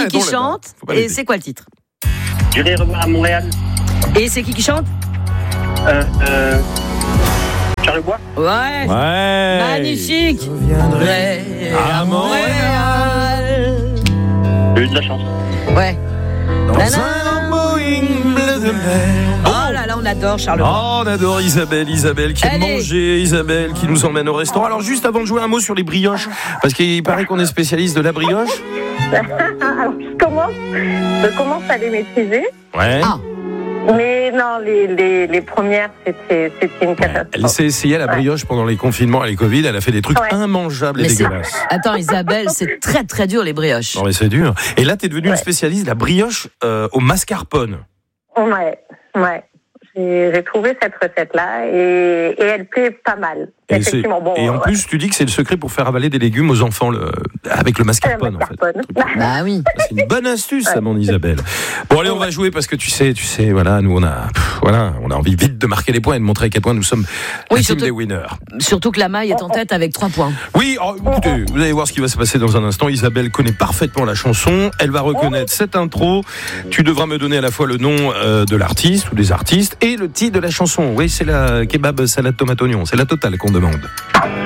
qui chante et c'est quoi le titre? J'irai revoir à Montréal. Et c'est qui chante? Charlebois. Ouais. Magnifique. Je viendrai à Montréal. J'ai eu de la chance. Ouais. dans un Boeing bleu de mer. Oh là là, on adore Charlebois. Oh, on adore Isabelle qui aime manger, Isabelle qui nous emmène au restaurant. Alors juste avant de jouer, un mot sur les brioches, parce qu'il paraît qu'on est spécialiste de la brioche. Alors, je commence à les maîtriser. Ouais. Ah. Mais non, les premières, c'était une catastrophe. Elle s'est essayée à la brioche pendant les confinements et les Covid. Elle a fait des trucs immangeables et dégueulasses. Attends, Isabelle, c'est très très dur les brioches. Non mais c'est dur. Et là, t'es devenue une spécialiste de la brioche au mascarpone. Ouais. J'ai trouvé cette recette-là et elle plaît pas mal. Et, effectivement, en plus, tu dis que c'est le secret pour faire avaler des légumes aux enfants avec le mascarpone. En fait. Bah oui. C'est une bonne astuce, ça, mon Isabelle. Bon, allez, on va jouer parce que tu sais, voilà, nous on a envie vite de marquer les points et de montrer à quel point nous sommes la team des winners. Surtout que la maille est en tête avec 3 points. Oui, écoutez, vous allez voir ce qui va se passer dans un instant. Isabelle connaît parfaitement la chanson. Elle va reconnaître cette intro. Tu devras me donner à la fois le nom de l'artiste ou des artistes et le titre de la chanson. Oui, c'est la kebab salade tomate oignon. C'est la totale qu'on demande.